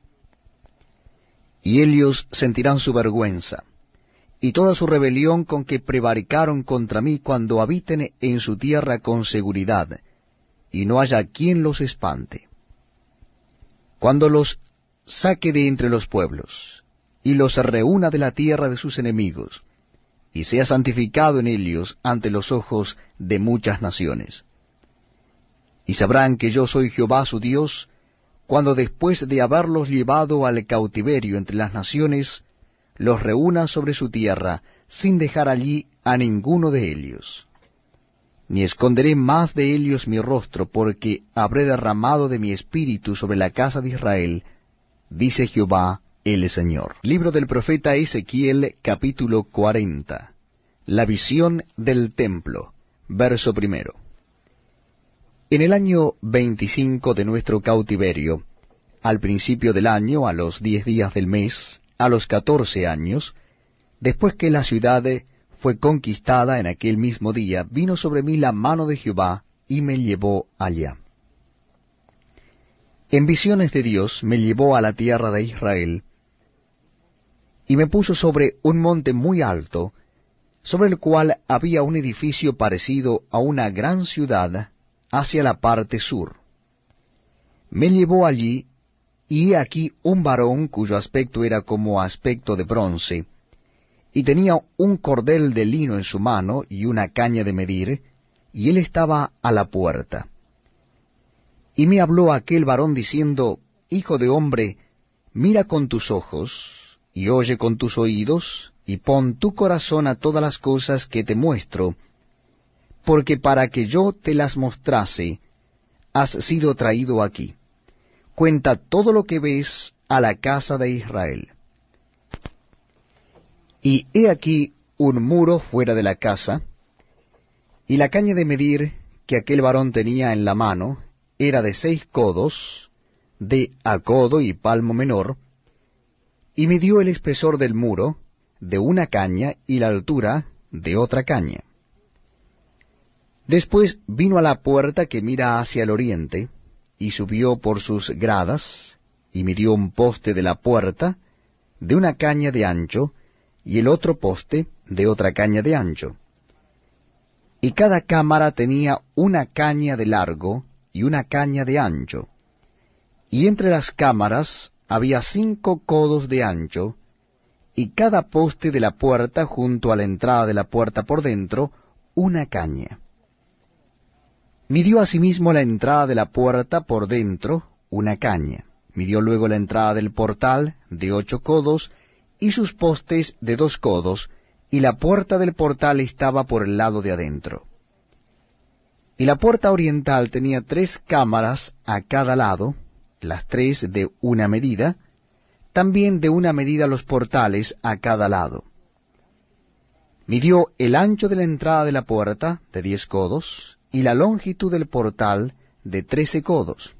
Y ellos sentirán su vergüenza, y toda su rebelión con que prevaricaron contra mí cuando habiten en su tierra con seguridad, y no haya quien los espante. Cuando los saque de entre los pueblos, y los reúna de la tierra de sus enemigos, y sea santificado en ellos ante los ojos de muchas naciones. Y sabrán que yo soy Jehová su Dios, cuando después de haberlos llevado al cautiverio entre las naciones, los reúna sobre su tierra, sin dejar allí a ninguno de ellos. Ni esconderé más de ellos mi rostro, porque habré derramado de mi espíritu sobre la casa de Israel, dice Jehová el Señor. Libro del profeta Ezequiel, capítulo cuarenta. La visión del templo, verso primero. En el año veinticinco de nuestro cautiverio, al principio del año, a los diez días del mes, a los catorce años, después que la ciudad fue conquistada en aquel mismo día, vino sobre mí la mano de Jehová, y me llevó allá. En visiones de Dios me llevó a la tierra de Israel, y me puso sobre un monte muy alto, sobre el cual había un edificio parecido a una gran ciudad, hacia la parte sur. Me llevó allí, y he aquí un varón cuyo aspecto era como aspecto de bronce, y tenía un cordel de lino en su mano y una caña de medir, y él estaba a la puerta. Y me habló aquel varón diciendo: Hijo de hombre, mira con tus ojos, y oye con tus oídos, y pon tu corazón a todas las cosas que te muestro, porque para que yo te las mostrase, has sido traído aquí. Cuenta todo lo que ves a la casa de Israel. Y he aquí un muro fuera de la casa, y la caña de medir que aquel varón tenía en la mano era de seis codos, de a codo y palmo menor, y midió el espesor del muro de una caña y la altura de otra caña. Después vino a la puerta que mira hacia el oriente, y subió por sus gradas, y midió un poste de la puerta, de una caña de ancho, y el otro poste de otra caña de ancho. Y cada cámara tenía una caña de largo y una caña de ancho. Y entre las cámaras había cinco codos de ancho, y cada poste de la puerta junto a la entrada de la puerta por dentro, una caña. Midió asimismo la entrada de la puerta por dentro, una caña. Midió luego la entrada del portal, de ocho codos, y sus postes de dos codos, y la puerta del portal estaba por el lado de adentro. Y la puerta oriental tenía tres cámaras a cada lado, las tres de una medida, también de una medida los portales a cada lado. Midió el ancho de la entrada de la puerta, de diez codos, y la longitud del portal, de trece codos.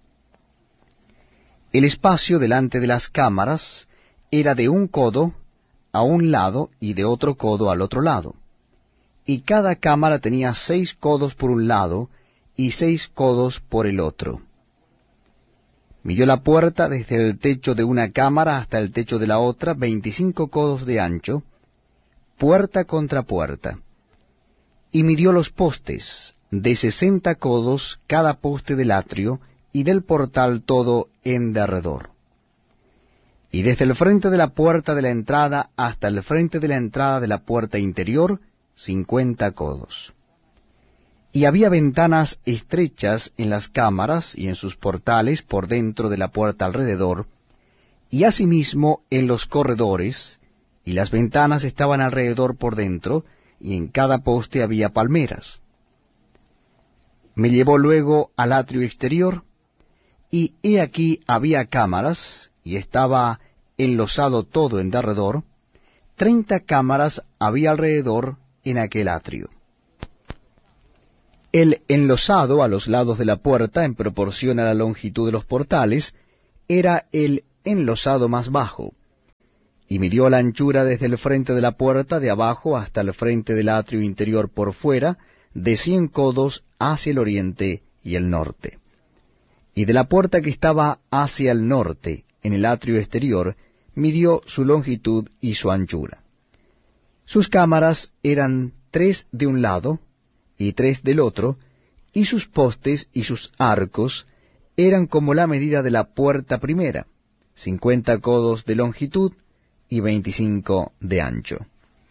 El espacio delante de las cámaras era de un codo a un lado y de otro codo al otro lado. Y cada cámara tenía seis codos por un lado y seis codos por el otro. Midió la puerta desde el techo de una cámara hasta el techo de la otra, veinticinco codos de ancho, puerta contra puerta. Y midió los postes, de sesenta codos cada poste del atrio, y del portal todo en derredor. Y desde el frente de la puerta de la entrada hasta el frente de la entrada de la puerta interior, cincuenta codos. Y había ventanas estrechas en las cámaras y en sus portales por dentro de la puerta alrededor, y asimismo en los corredores, y las ventanas estaban alrededor por dentro, y en cada poste había palmeras. Me llevó luego al atrio exterior, y he aquí había cámaras, y estaba enlosado todo en derredor, treinta cámaras había alrededor en aquel atrio. El enlosado a los lados de la puerta, en proporción a la longitud de los portales, era el enlosado más bajo, y midió la anchura desde el frente de la puerta de abajo hasta el frente del atrio interior por fuera, de cien codos hacia el oriente y el norte. Y de la puerta que estaba hacia el norte, en el atrio exterior, midió su longitud y su anchura. Sus cámaras eran tres de un lado y tres del otro, y sus postes y sus arcos eran como la medida de la puerta primera, cincuenta codos de longitud y veinticinco de ancho.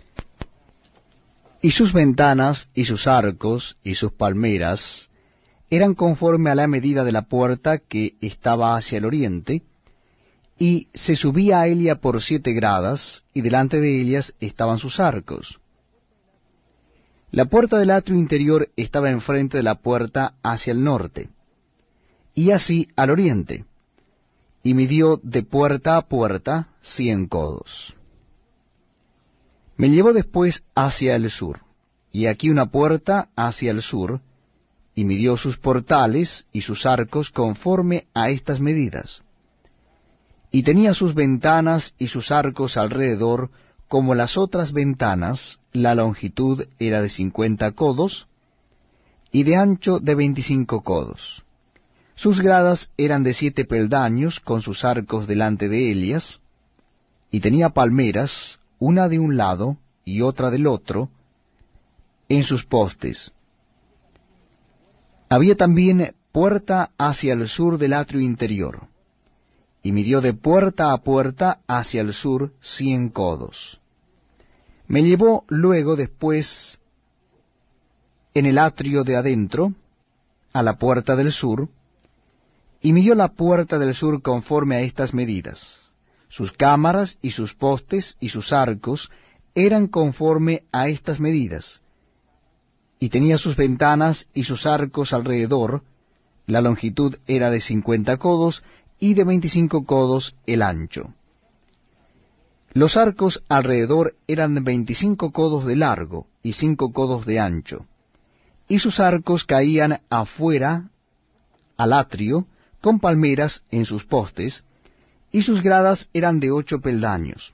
Y sus ventanas y sus arcos y sus palmeras eran conforme a la medida de la puerta que estaba hacia el oriente, y se subía a ella por siete gradas, y delante de ellas estaban sus arcos. La puerta del atrio interior estaba enfrente de la puerta hacia el norte, y así al oriente, y midió de puerta a puerta cien codos. Me llevó después hacia el sur, y aquí una puerta hacia el sur, y midió sus portales y sus arcos conforme a estas medidas. Y tenía sus ventanas y sus arcos alrededor, como las otras ventanas, la longitud era de cincuenta codos, y de ancho de veinticinco codos. Sus gradas eran de siete peldaños, con sus arcos delante de ellas, y tenía palmeras, una de un lado y otra del otro, en sus postes. Había también puerta hacia el sur del atrio interior, y midió de puerta a puerta hacia el sur cien codos. Me llevó luego después en el atrio de adentro, a la puerta del sur, y midió la puerta del sur conforme a estas medidas. Sus cámaras y sus postes y sus arcos eran conforme a estas medidas, y tenía sus ventanas y sus arcos alrededor, la longitud era de cincuenta codos, y de veinticinco codos el ancho. Los arcos alrededor eran de veinticinco codos de largo y cinco codos de ancho, y sus arcos caían afuera al atrio, con palmeras en sus postes, y sus gradas eran de ocho peldaños.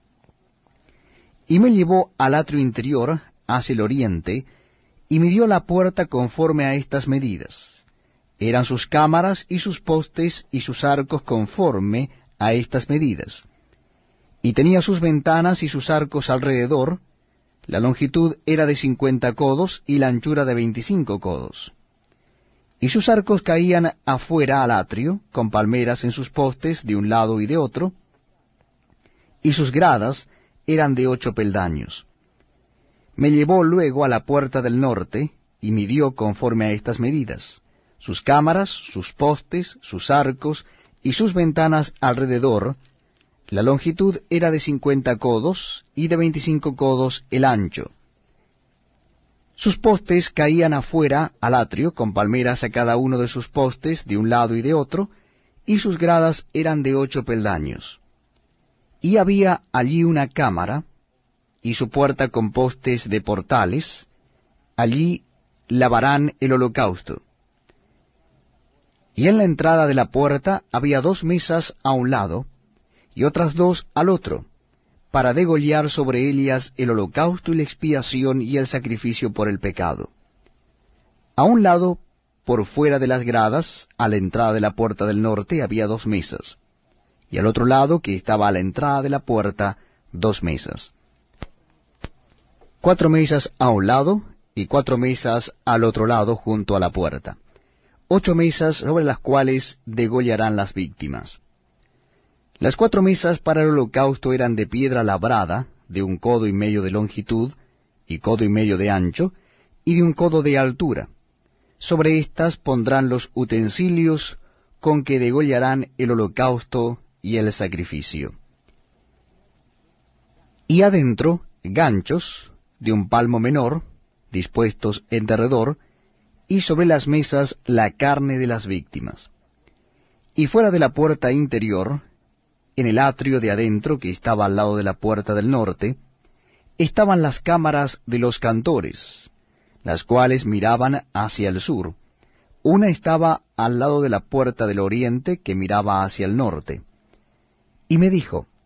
Y me llevó al atrio interior, hacia el oriente, y midió la puerta conforme a estas medidas. Eran sus cámaras y sus postes y sus arcos conforme a estas medidas. Y tenía sus ventanas y sus arcos alrededor, la longitud era de cincuenta codos y la anchura de veinticinco codos. Y sus arcos caían afuera al atrio, con palmeras en sus postes de un lado y de otro, y sus gradas eran de ocho peldaños. Me llevó luego a la puerta del norte, y midió conforme a estas medidas, sus cámaras, sus postes, sus arcos, y sus ventanas alrededor. La longitud era de cincuenta codos, y de veinticinco codos el ancho. Sus postes caían afuera al atrio, con palmeras a cada uno de sus postes, de un lado y de otro, y sus gradas eran de ocho peldaños. Y había allí una cámara, y su puerta con postes de portales, allí lavarán el holocausto. Y en la entrada de la puerta había dos mesas a un lado, y otras dos al otro, para degollar sobre ellas el holocausto y la expiación y el sacrificio por el pecado. A un lado, por fuera de las gradas, a la entrada de la puerta del norte, había dos mesas, y al otro lado, que estaba a la entrada de la puerta, dos mesas. Cuatro mesas a un lado, y cuatro mesas al otro lado junto a la puerta. Ocho mesas sobre las cuales degollarán las víctimas. Las cuatro mesas para el holocausto eran de piedra labrada, de un codo y medio de longitud, y codo y medio de ancho, y de un codo de altura. Sobre éstas pondrán los utensilios con que degollarán el holocausto y el sacrificio. Y adentro, ganchos, de un palmo menor, dispuestos en derredor, y sobre las mesas la carne de las víctimas. Y fuera de la puerta interior, en el atrio de adentro, que estaba al lado de la puerta del norte, estaban las cámaras de los cantores, las cuales miraban hacia el sur. Una estaba al lado de la puerta del oriente, que miraba hacia el norte. Y me dijo,